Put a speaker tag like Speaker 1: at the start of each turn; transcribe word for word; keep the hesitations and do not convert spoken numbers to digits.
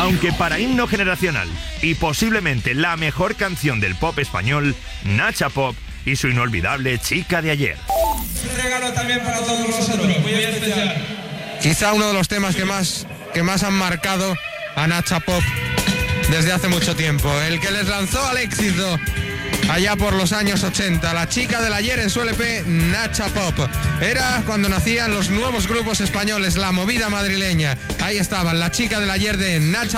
Speaker 1: Aunque para himno generacional y posiblemente la mejor canción del pop español, Nacha Pop y su inolvidable Chica de ayer.
Speaker 2: Un regalo también para todos nosotros, muy especial.
Speaker 3: Quizá uno de los temas que más, que más han marcado a Nacha Pop desde hace mucho tiempo. El que les lanzó al éxito allá por los años ochenta. La chica del ayer en su L P, Nacha Pop. Era cuando nacían los nuevos grupos españoles, la movida madrileña. Ahí estaban, la chica del ayer de Nacha